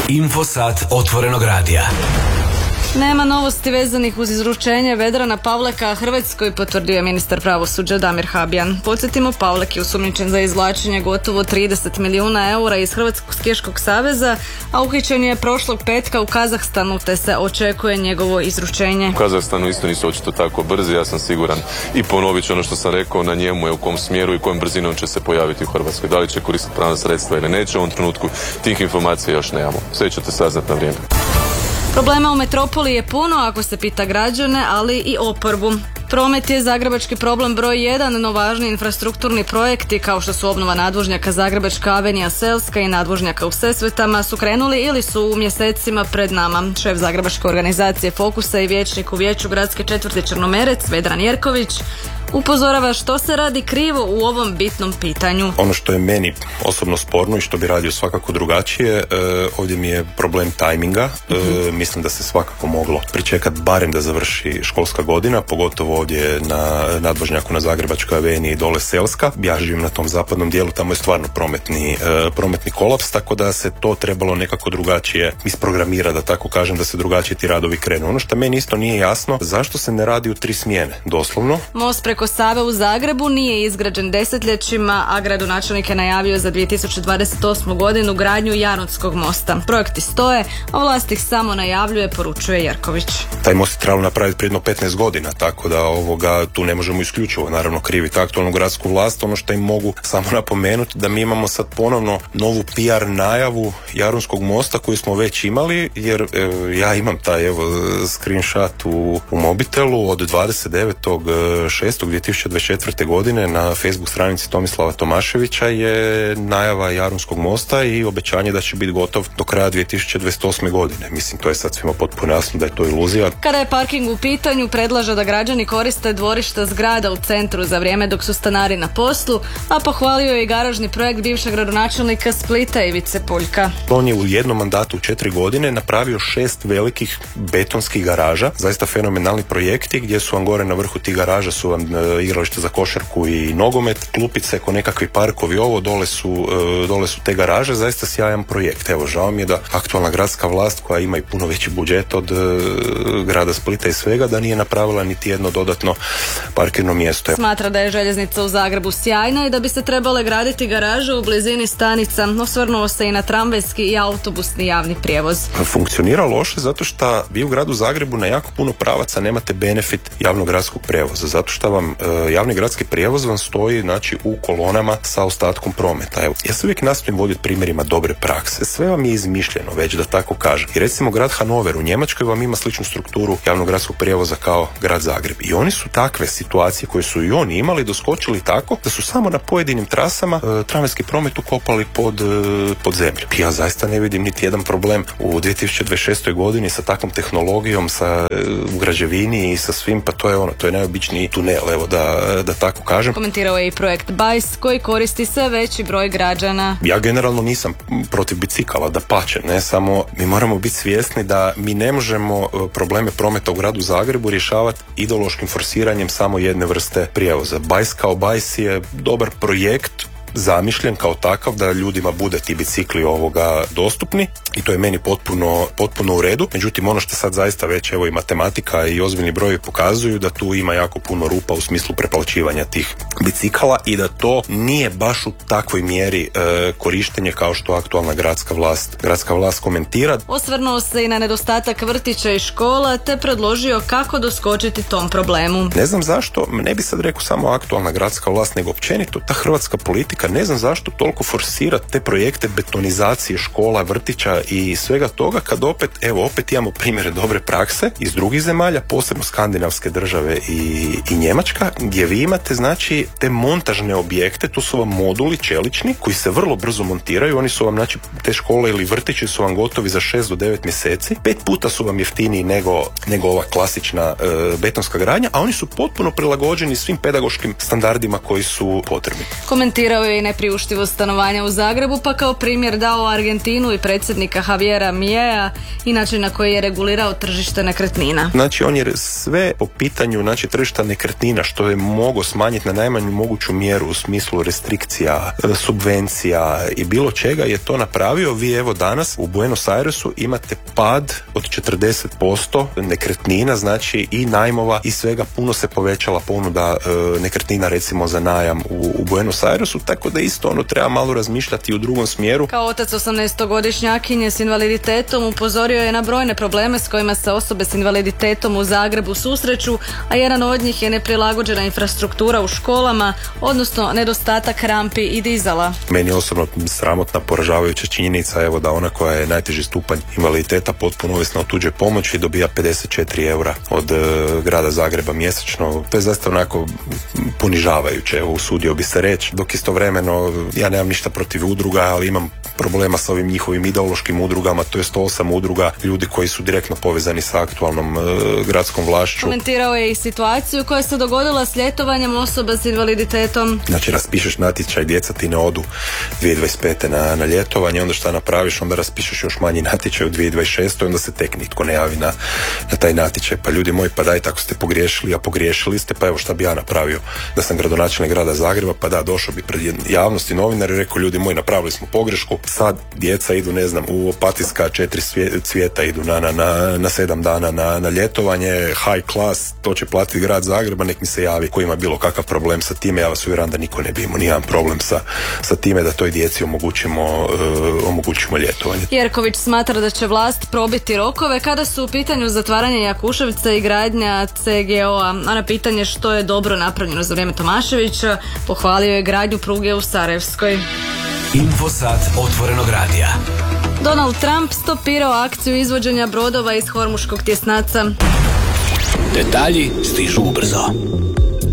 Infosat otvorenog radija. Nema novosti vezanih uz izručenje Vedrana Pavleka Hrvatskoj, potvrdio je ministar pravosuđa Damir Habijan. Podsjetimo, Pavlek je osumnjičen za izvlačenje gotovo 30 milijuna eura iz Hrvatskog skijaškog saveza, a uhićen je prošlog petka u Kazahstanu, te se očekuje njegovo izručenje. U Kazahstanu isto nisu očito tako brzi, ja sam siguran i ponovit ću ono što sam rekao, na njemu je u kom smjeru i kojom brzinom će se pojaviti u Hrvatskoj. Da li će koristiti pravna sredstva ili neće, u ovom trenutku tih informacija još nemamo. Sve ćete saznati na vrijeme. Problema u metropoli je puno, ako se pita građane, ali i oporbu. Promet je zagrebački problem broj 1, no važni infrastrukturni projekti kao što su obnova nadvožnjaka Zagrebačka avenija Selska i nadvožnjaka u Sesvetama su krenuli ili su u mjesecima pred nama. Šef zagrebačke organizacije Fokusa i vijećnik u vijeću gradske četvrti Črnomerec, Vedran Jerković, upozorava što se radi krivo u ovom bitnom pitanju. Ono što je meni osobno sporno i što bi radio svakako drugačije, ovdje mi je problem tajminga. Mislim da se svakako moglo pričekati barem da završi školska godina, pogotovo ovdje na nadvožnjaku na Zagrebačkoj aveniji dole Selska. Ja živim na tom zapadnom dijelu, tamo je stvarno prometni kolaps, tako da se to trebalo nekako drugačije isprogramirati, da tako kažem, da se drugačije ti radovi krenu. Ono što meni isto nije jasno, zašto se ne radi u 3 smjene, doslovno. Most preko Save u Zagrebu nije izgrađen desetljećima, a gradonačelnik je najavio za 2028. godinu gradnju Jaronskog mosta. Projekti stoje, a vlast ih samo najavljuje, poručuje Jerković. Taj most je trebalo napraviti prije 15 godina, tako da tu ne možemo isključivo naravno kriviti aktualnu gradsku vlast. Ono što im mogu samo napomenuti da mi imamo sad ponovno novu PR najavu Jaronskog mosta koju smo već imali, jer ja imam taj screenshot u mobitelu od 29.6.2024. godine na Facebook stranici Tomislava Tomaševića je najava Jaronskog mosta i obećanje da će biti gotov do kraja 2028. godine. Mislim, to je sad svima potpuno jasno da je to iluzija. Kada je parking u pitanju, predlaže da građani koriste dvorišta zgrada u centru za vrijeme dok su stanari na poslu, a pohvalio je i garažni projekt bivšeg gradonačelnika Splita Ivice Puljka. On je u jednom mandatu u 4 godine napravio 6 velikih betonskih garaža, zaista fenomenalni projekti gdje su vam gore na vrhu tih garaža su vam igralište za košarku i nogomet, klupice, ko nekakvi parkovi, dole su te garaže, zaista sjajan projekt. Evo, žao mi je da aktualna gradska vlast koja ima i puno veći budžet od grada Splita i svega, da nije napravila niti jedno dodatno parkirno mjesto. Smatra da je željeznica u Zagrebu sjajna i da bi se trebale graditi garaže u blizini stanica. Osvrnuo se i na tramvajski i autobusni javni prijevoz. Funkcionira loše zato što vi u gradu Zagrebu na jako puno pravaca nemate benefit javnog gradskog prijevoza, zato što vam javni gradski prijevoz vam stoji u kolonama sa ostatkom prometa. Evo, ja se uvijek nastojim voditi primjerima dobre prakse. Sve vam je izmišljeno već, da tako kažem. I recimo grad Hanover u Njemačkoj vam ima sličnu strukturu javnog gradskog prijevoza kao grad Zagreb. I oni su takve situacije koje su i oni imali doskočili tako da su samo na pojedinim trasama tramvajski promet ukopali pod zemlju. Ja zaista ne vidim niti jedan problem u 2026. godini sa takvom tehnologijom, u građevini i sa svim, pa to je najobičniji tunel, evo da tako kažem. Komentirao je i projekt Bajs koji koristi sve veći broj građana. Ja generalno nisam protiv bicikala, dapače, ne, samo mi moramo biti svjesni da mi ne možemo probleme prometa u gradu Zagrebu rješavati ideološkim forsiranjem samo jedne vrste prijevoza. Bajs kao Bajs je dobar projekt, zamišljen kao takav da ljudima bude ti bicikli dostupni i to je meni potpuno u redu. Međutim, ono što sad zaista već i matematika i ozbiljni brojevi pokazuju da tu ima jako puno rupa u smislu preplaćivanja tih bicikala i da to nije baš u takvoj mjeri korištenje kao što aktualna gradska vlast komentira. Osvrnuo se i na nedostatak vrtića i škola te predložio kako doskočiti tom problemu. Ne znam zašto, ne bi sad rekao samo aktualna gradska vlast, nego općenito ta hrvatska politika ne znam zašto toliko forsira te projekte betonizacije škola, vrtića i svega toga, kad opet imamo primjere dobre prakse iz drugih zemalja, posebno skandinavske države i Njemačka, gdje vi imate te montažne objekte, tu su vam moduli čelični koji se vrlo brzo montiraju, oni su vam te škole ili vrtići su vam gotovi za 6 do 9 mjeseci, 5 puta su vam jeftiniji nego ova klasična betonska gradnja, a oni su potpuno prilagođeni svim pedagoškim standardima koji su potrebni. Komentirao je je i nepriuštivost stanovanja u Zagrebu, pa kao primjer dao Argentinu i predsjednika Javiera Milea i način na koji je regulirao tržište nekretnina. Znači on je sve po pitanju tržišta nekretnina što je mogao smanjiti na najmanju moguću mjeru u smislu restrikcija, subvencija i bilo čega je to napravio. Vi evo danas u Buenos Airesu imate pad od 40% nekretnina, znači i najmova i svega, puno se povećala ponuda nekretnina recimo za najam u Buenos Airesu, tako da isto treba malo razmišljati u drugom smjeru. Kao otac 18-godišnjakinje s invaliditetom upozorio je na brojne probleme s kojima se osobe s invaliditetom u Zagrebu susreću, a jedan od njih je neprilagođena infrastruktura u školama, odnosno nedostatak rampi i dizala. Meni je osobno sramotna, poražavajuća činjenica evo da ona koja je najteži stupanj invaliditeta potpuno ovisna o tuđoj pomoći dobija 54 eura od grada Zagreba mjesečno. To je zaista onako ponižavajuće, usudio bi se reći, dok istovremeno ja nemam ništa protiv udruga, ali imam problema sa ovim njihovim ideološkim udrugama, to je 108 udruga ljudi koji su direktno povezani sa aktualnom gradskom vlašću. Komentirao je i situaciju koja se dogodila s ljetovanjem osoba s invaliditetom. Znači raspišeš natječaj, djeca ti ne odu 2025. na ljetovanje, onda šta napraviš, onda raspišeš još manji natječaj u 2026. onda se tek nitko ne javi na taj natječaj. Pa ljudi moji, pa dajte, ako ste pogriješili, a pogriješili ste, pa evo šta bi ja napravio da sam gradonačelnik grada Zagreba, pa da, došao bi pred javnosti novinar i rekao, ljudi moji, napravili smo pogrešku, sad djeca idu, ne znam, u Opatijska 4 cvijeta idu na 7 dana na ljetovanje, high class, to će platiti grad Zagreba, nek mi se javi ko ima bilo kakav problem sa time, ja vas uvjeram da niko ne bi imao nijedan problem sa time da toj djeci omogućimo ljetovanje. Jerković smatra da će vlast probiti rokove kada su u pitanju zatvaranje Jakuševca i gradnja CGO-a, a na pitanje što je dobro napravljeno za vrijeme Tomaševića pohvalio je gradnju pruge u Sarajevskoj. Infosat otvorenog radija. Donald Trump stopirao akciju izvođenja brodova iz Hormuškog tjesnaca. Detalji stižu ubrzo.